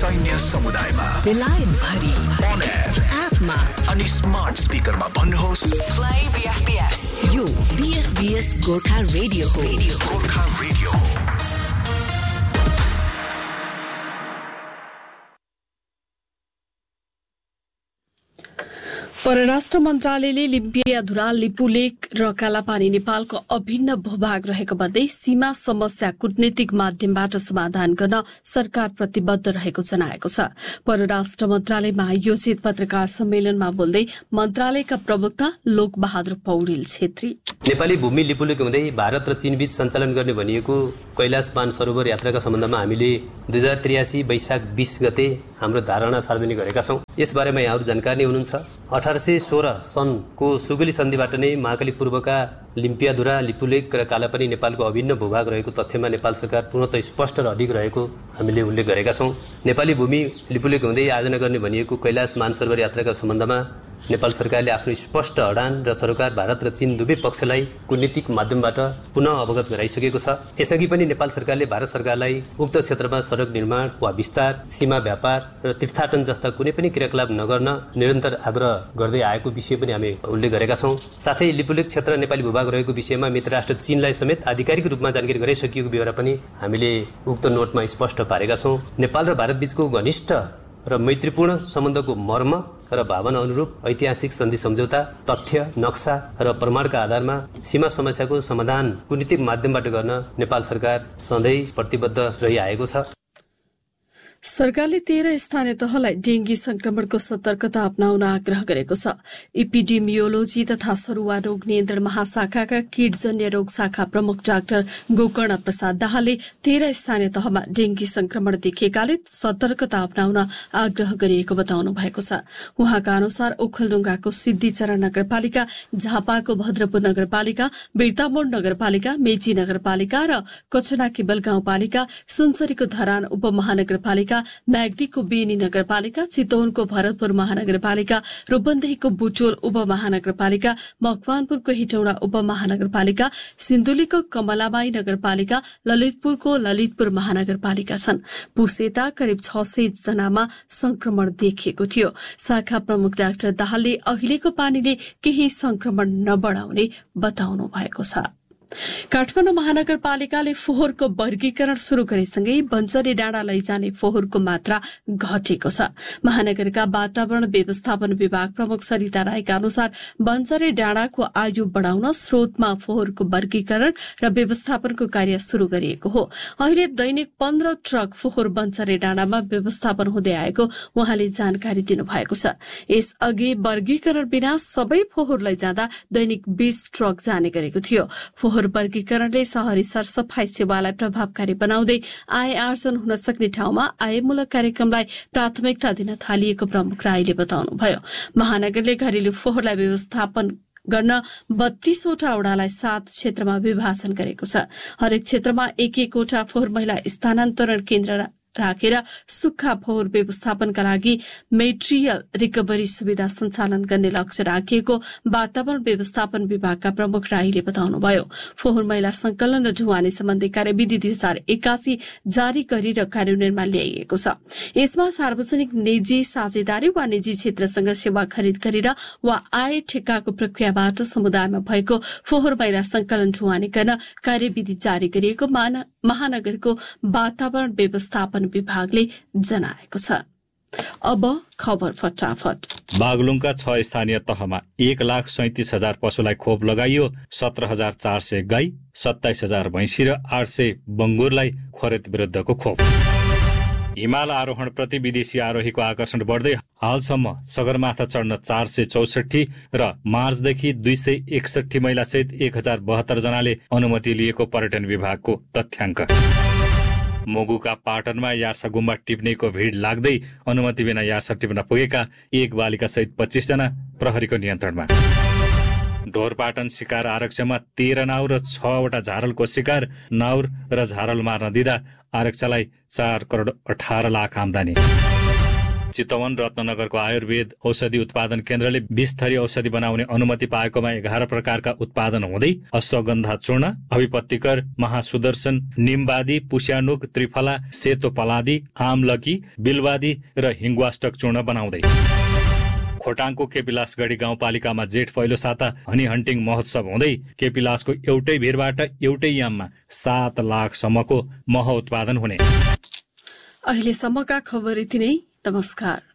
सैन्य समुदायमा, बेलायत भरि, on air, एपमा अनि स्मार्ट स्पिकरमा भन्नुहोस् Play BFBS. यो BFBS गोर्खा रेडियो हो। गोर्खा रेडियो हो। परराष्ट्र मन्त्रालयले लिम्पियाधुरा, लिपुलेक र कालापानी नेपालको अभिन्न भूभाग रहेको भन्दै सीमा समस्या कूटनीतिक माध्यमबाट समाधान गर्न सरकार प्रतिबद्ध रहेको जनाएको छ। परराष्ट्र मन्त्रालयमा आयोजित पत्रकार सम्मेलनमा बोल्दै मन्त्रालयका प्रवक्ता लोकबहादुर पौडेल छेत्री, नेपाली भूमि लिपुलेक हुँदै भारत र चीनबीच सञ्चालन गर्ने भनिएको कैलाश मानसरोवर यात्राका सम्बन्धमा हामीले 2083 वैशाख 20 गते हाम्रो धारणा सार्वजनिक गरेका छौं। यसबारेमा यहाँहरू जानकारी नै हुनुहुन्छ। 1816 सनको सुगुली सन्धिबाट नै महाकाली पूर्वका लिम्पियाधुरा, लिपुलेक र कालापानी नेपालको अभिन्न भूभाग रहेको तथ्यमा नेपाल सरकार पूर्णतः स्पष्ट र अडिग रहेको हामीले उल्लेख गरेका छौं। नेपाली भूमि लिपुलेक हुँदै आयोजना गर्ने भनिएको कैलाश मानसरोवर यात्राका सम्बन्धमा नेपाल सरकारले आफ्नो स्पष्ट अडान र सरकार भारत र चीन दुवै पक्षलाई कूटनीतिक माध्यमबाट पुनः अवगत गराइसकेको छ। यसअघि पनि नेपाल सरकारले भारत सरकारलाई उक्त क्षेत्रमा सडक निर्माण वा विस्तार, सीमा व्यापार र तीर्थाटन जस्ता कुनै पनि क्रियाकलाप नगर्न निरन्तर आग्रह गर्दै आएको विषय पनि हामी उल्लेख गरेका छौं। साथै लिपुलेक क्षेत्र नेपाली भूभाग रहेको विषयमा मित्र राष्ट्र चीनलाई समेत आधिकारिक रूपमा जानकारी गराइसकिएको बेहोरा पनि हामीले उक्त नोटमा स्पष्ट पारेका छौं। नेपाल र भारत बीचको घनिष्ठ र मैत्रीपूर्ण सम्बन्धको मर्म र भावना अनुरूप ऐतिहासिक सन्धि सम्झौता, तथ्य, नक्सा र प्रमाणका आधारमा सीमा समस्याको समाधान कूटनीतिक माध्यमबाट गर्न नेपाल सरकार सधैँ प्रतिबद्ध रहिआएको छ। सरकारले 13 स्थानीय तहलाई डेंगी संक्रमणको सतर्कता अपनाउन आग्रह गरेको छ। एपिडेमियोलोजी तथा सरुवा रोग नियन्त्रण महाशाखाका कीटजन्य रोग शाखा प्रमुख डाक्टर गोकर्ण प्रसाद दाहालले 13 स्थानीय तहमा डेंगी संक्रमण देखिएकाले सतर्कता अपनाउन आग्रह गरिएको बताउनु भएको छ। उहाँका अनुसार ओखलढुङ्गाको सिद्धिचरण नगरपालिका, झापाको भद्रपुर नगरपालिका, बिर्तामोड नगरपालिका, मेची नगरपालिका र कचनाकी बेल गाउँपालिका, सुनसरीको धरान उपमहानगरपालिका, म्याग्दीको बेनी नगरपालिका, चितवनको भरतपुर महानगरपालिका, रूपन्देहीको बुटोल उपमहानगरपालिका, मकवानपुरको हिटौडा उपमहानगरपालिका, सिन्धुलीको कमलाबाई नगरपालिका, ललितपुरको ललितपुर महानगरपालिका छन्। पुसेता करिब 600 जनामा संक्रमण देखिएको थियो। शाखा प्रमुख डाक्टर दाहालले अहिलेको पानीले केही संक्रमण नबढाउने बताउनु भएको छ। काठमाडौँ महानगरपालिकाले फोहोरको वर्गीकरण शुरू गरेसँगै बन्चरे डाँडा लैजाने फोहोरको मात्रा घटेको छ। महानगरका वातावरण व्यवस्थापन विभाग प्रमुख सरिता राईका अनुसार बन्चरे डाँडाको आयु बढ़ाउन स्रोतमा फोहोरको वर्गीकरण र व्यवस्थापनको कार्य शुरू गरिएको हो। अहिले दैनिक 15 ट्रक फोहोर बन्चरे डाँडामा व्यवस्थापन हुँदै आएको उहाँले जानकारी दिनुभएको छ। यसअघि वर्गीकरण बिना सबै फोहोर लैजाँदा दैनिक 20 ट्रक जाने गरेको थियो। फोहोर वर्गीकरणले शहरी सरसफाई सेवालाई प्रभावकारी बनाउँदै आय आर्जन हुन सक्ने ठाउँमा आयमूलक कार्यक्रमलाई प्राथमिकता दिन थालिएको प्रमुख राईले बताउनुभयो। महानगरले घरेलु फोहोरलाई व्यवस्थापन गर्न 32 वटा वडालाई 7 क्षेत्रमा विभाजन गरेको छ। हरेक क्षेत्रमा एक वटा फोहोर महिला स्थानान्तरण केन्द्र राखेर सुक्खा फोहोर व्यवस्थापनका लागि मेटेरियल रिकभरी सुविधा सञ्चालन गर्ने लक्ष्य राखिएको वातावरण व्यवस्थापन विभागका प्रमुख राईले बताउनुभयो। फोहोर मैला संकलन र ढुवानी सम्बन्धी कार्यविधि 2081 जारी गरेर कार्यान्वयनमा ल्याइएको छ। यसमा सार्वजनिक निजी साझेदारी वा निजी क्षेत्रसँग सेवा खरिद गरेर वा आय ठेक्काको प्रक्रियाबाट समुदायमा भएको फोहोर मैला संकलन ढुवानी गर्न कार्यविधि जारी गरिएको महानगरको वातावरण व्यवस्थापन विभागले जनाएको छ। अब खबर फटाफट। बागलुङका 6 स्थानीय तहमा 1,37,000 पशुलाई खोप लगाइयो। 17,400 गाई, 27,000 भैँसी र 800 बङ्गुरलाई खोरेत विरुद्धको खोप। हिमाल आरोहण प्रति विदेशी आरोहीको आकर्षण बढ्दै हालसम्म सगरमाथा चढ्न 464 र मार्चदेखि 261 महिलासहित 1072 जनाले अनुमति लिएको पर्यटन विभागको तथ्याङ्क। मोगुका पाटनमा यार्सा गुम्बा टिप्नेको भिड लाग्दै अनुमति बिना यार्सा टिप्न पुगेका 1 बालिका सहित 25 जना प्रहरीको नियन्त्रणमा। ढोरपाटन शिकार आरक्षमा 13 नाउर र 6 वटा झारलको शिकार। नाउर र झारल मार्न दिँदा आरक्षलाई 4 करोड 18 लाख आम्दानी। चितवन रत्नगरको आयुर्वेद औषधि उत्पादन केन्द्रले 20 थरी औषधि बनाउने अनुमति पाएकोमा 11 प्रकारका उत्पादन हुँदै अश्वगन्धा चूर्ण, अभिपत्तिकर, महासुदर्शन, निमबादी, पुस्यानुक, त्रिफला, सेतो पलादी, आमलकी, बिलवादी र हिङ्गवाष्टक चूर्ण बनाउँदै। खोटाङको केपिलासगढी गाउँपालिकामा जेठ पहिलो साता हनी हन्टिङ महोत्सव हुँदै केपिलासको एउटै भिरबाट एउटै याममा 7 लाखसम्मको मह उत्पादन हुने। अहिलेसम्मका खबर यति नै। नमस्कार।